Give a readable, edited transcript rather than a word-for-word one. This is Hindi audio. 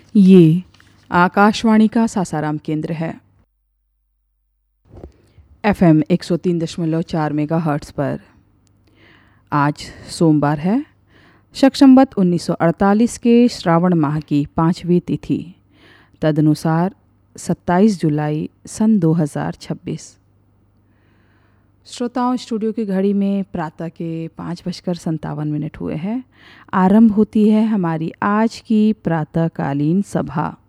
ये आकाशवाणी का सासाराम केंद्र है। FM 103.4 मेगाहर्ट्ज़ पर आज सोमवार है, शक संवत 1948 के श्रावण माह की 5वीं तिथि, तदनुसार 27 जुलाई सन 2026। श्रोताओं, स्टूडियो की घड़ी में प्रातः के 5:57 हुए हैं। आरंभ होती है हमारी आज की प्रातःकालीन सभा।